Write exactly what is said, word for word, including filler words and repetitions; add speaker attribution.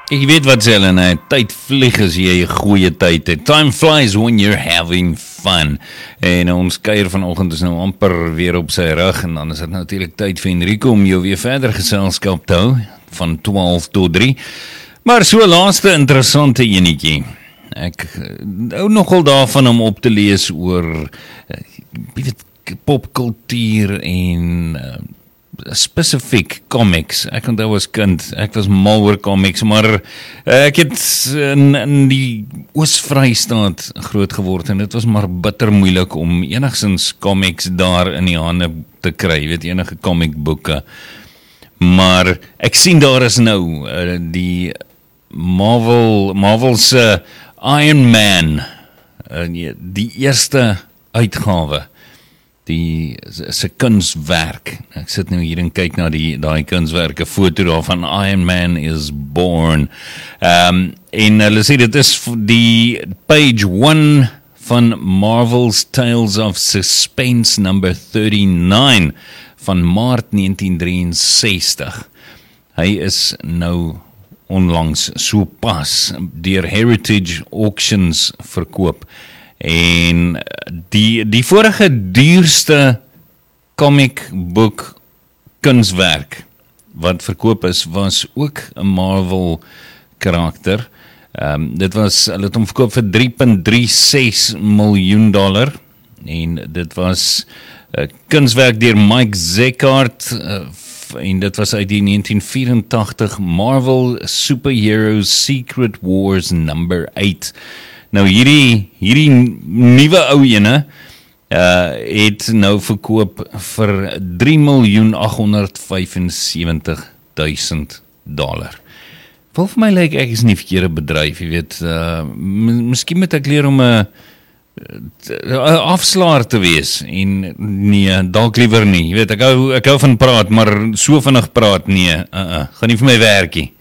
Speaker 1: Ek weet wat sê hulle, nee, tyd vlieg as jy 'n goeie tyd het. Time flies when you're having fun. En ons kuier vanoggend is nou amper weer op sy rug, en dan is dit natuurlik tyd vir Enrico om jou weer verder geselskap te hou, van twaalf tot drie. Maar so laaste interessante enetjie. Ek hou nogal daarvan om op te lees oor, jy weet, popkultuur en uh, spesifiek comics. Ek onthou as kind, ek was mal oor comics, maar ek het in, in die Oos-Vrystaat groot geword, en dit was maar bitter moeilik om enigstens comics daar in die hande te kry, weet, enige comicboeke. Maar ek sien daar is nou uh, die Marvel, Marvel's uh, Iron Man, uh, die eerste uitgawe, die se kunswerk. Ek sit nou hier en kyk na die daai kunswerk, 'n foto daarvan, Iron Man is born. Um, en hulle sê dit is die page one van Marvel's Tales of Suspense number thirty-nine van Maart negentien drieënsestig. Hy is nou onlangs so pas deur Heritage Auctions verkoop. En die, die vorige duurste comic book kunswerk wat verkoop is, was ook 'n Marvel karakter. Um, dit was, hulle het hom verkoop vir drie komma drie ses miljoen dollar, en dit was 'n uh, kunswerk deur Mike Zeckart, uh, en dit was uit die negentien vyerentagtig Marvel Superheroes Secret Wars number eight. Nou hierdie, hierdie nuwe ou ene uh, het nou verkoop vir drie miljoen agthonderd vyfensewentig duisend dollar. Vol vir my lyk ek is nie verkeerde bedryf, jy weet, uh, miskien moet ek leer om 'n afslaer te wees, en nee, dalk liewer nie, jy weet, ek hou, ek hou van praat, maar so vinnig praat, nee, uh, uh, gaan nie vir my werkie.